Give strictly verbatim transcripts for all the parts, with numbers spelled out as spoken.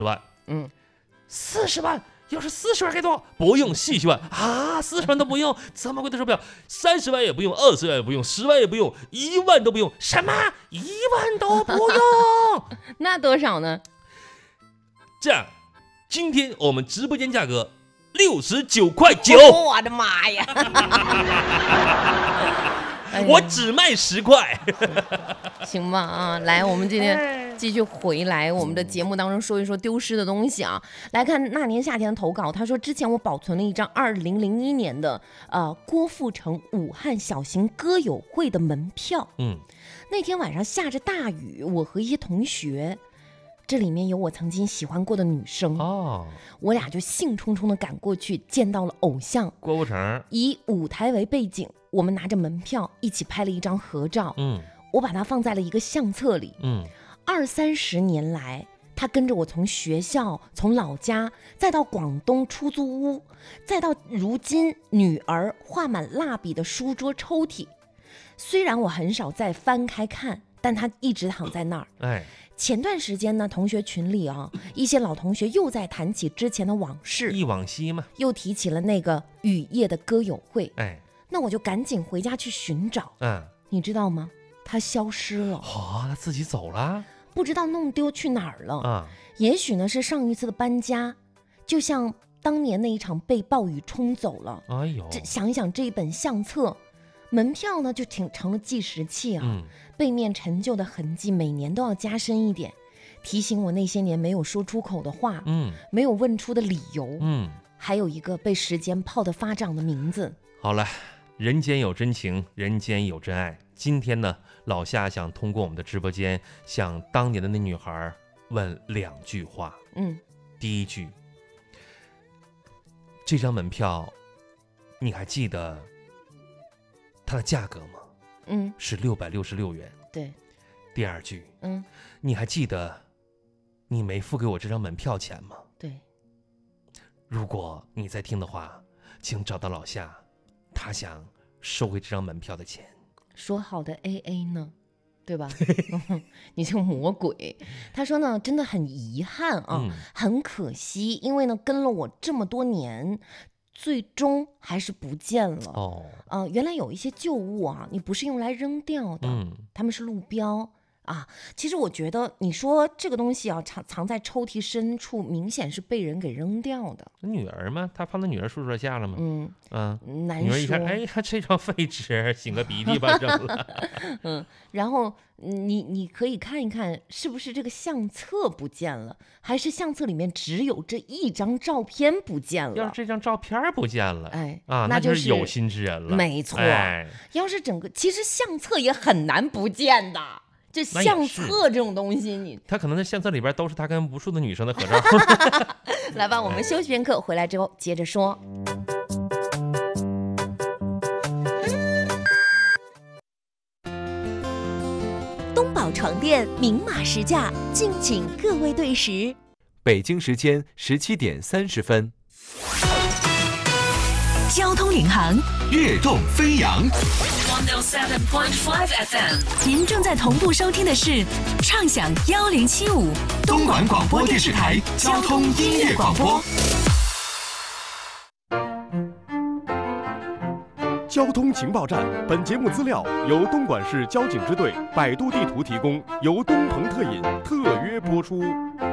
万， 嗯， 四十万。要是四十万该多少？不用，细细万啊，四十万都不用，这么贵的手表，三十万也不用，二十万也不用，十万也不用，一万都不用，什么？一万都不用？ 那多少呢？ 这样，今天我们直播间价格六十九块九。 我的妈呀！哎、 我只卖十块， 行吧啊，来，我们今天继续回来我们的节目当中说一说丢失的东西啊。来看那年夏天的投稿，他说之前我保存了一张二零零一年的呃郭富城武汉小型歌友会的门票。 嗯， 那天晚上下着大雨，我和一些同学。这里面有我曾经喜欢过的女生哦， 我俩就兴冲冲的赶过去，见到了偶像郭富城， 以舞台为背景，我们拿着门票一起拍了一张合照。 嗯， 我把它放在了一个相册里。 嗯， 二三十年来，他跟着我从学校、从老家，再到广东出租屋，再到如今女儿画满蜡笔的书桌抽屉。虽然我很少再翻开看，但他一直躺在那儿。 哎。 前段时间呢，同学群里啊，一些老同学又在谈起之前的往事， 忆往昔嘛， 又提起了那个雨夜的歌友会。 哎， 那我就赶紧回家去寻找。 嗯， 你知道吗？他消失了。 哦，他自己走了， 不知道弄丢去哪儿了啊？ 也许呢是上一次的搬家，就像当年那一场被暴雨冲走了。 哎呦， 这想一想这一本相册。门票呢就挺成了计时器啊、 嗯， 背面陈旧的痕迹每年都要加深一点，提醒我那些年没有说出口的话， 嗯， 没有问出的理由， 嗯， 还有一个被时间泡得发胀的名字。 好了，人间有真情，人间有真爱。今天呢，老夏想通过我们的直播间，向当年的那女孩问两句话。 嗯， 第一句，这张门票，你还记得它的价格吗？ 嗯， 是六百六十六元。 对。 第二句， 嗯， 你还记得你没付给我这张门票钱吗？ 对。 如果你在听的话，请找到老夏，他想收回这张门票的钱。 说好的 A A 呢？对吧？你这个魔鬼。他说呢，真的很遗憾啊、嗯，很可惜，因为呢，跟了我这么多年。最终还是不见了哦，呃，原来有一些旧物啊，你不是用来扔掉的，嗯，他们是路标啊。其实我觉得，你说这个东西啊，藏藏在抽屉深处，明显是被人给扔掉的。 女儿嘛，他放在女儿宿舍下了吗？嗯嗯，难说。 女儿一看，哎呀，这张废纸，擤个鼻涕吧，扔了。 嗯，然后你你可以看一看，是不是这个相册不见了，还是相册里面只有这一张照片不见了？ 要是这张照片不见了， 哎啊， 那就是有心之人了。 没错， 哎、 要是整个，其实相册也很难不见的。这相册这种东西你，你他可能在相册里边都是他跟无数的女生的合照。 来吧，我们休息片刻，回来之后接着说。 东宝床垫明码实价，敬请各位对时。 北京时间十七点三十分。 交通领航， 跃动飞扬。 一零七点五 F M， 您正在同步收听的是畅享一零七五东莞广播电视台交通音乐广播。 交通情报站，本节目资料由东莞市交警支队百度地图提供，由东鹏特饮特约播出。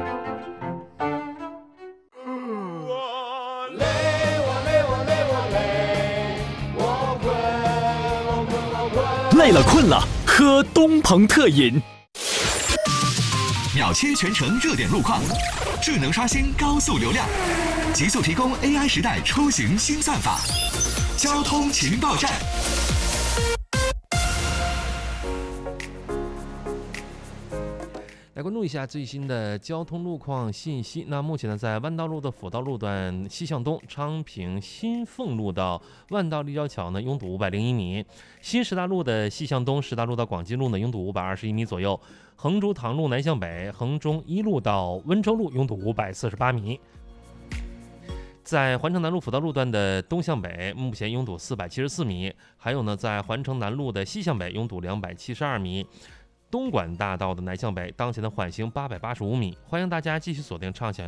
累了困了，喝东鹏特饮。 秒切全程热点路况，智能刷新高速流量，极速提供 A I 时代出行新算法。交通情报站。 来关注一下最新的交通路况信息。那目前呢，在万道路的辅道路段西向东，昌平新凤路到万道立交桥呢，拥堵五百零一米；新石大路的西向东，石大路到广金路呢，拥堵五百二十一米左右；衡珠塘路南向北，衡中一路到温州路拥堵五百四十八米。在环城南路辅道路段的东向北，目前拥堵四百七十四米；还有呢，在环城南路的西向北拥堵两百七十二米。 东莞大道的南向北，当前的缓行八百八十五米。欢迎大家继续锁定畅想。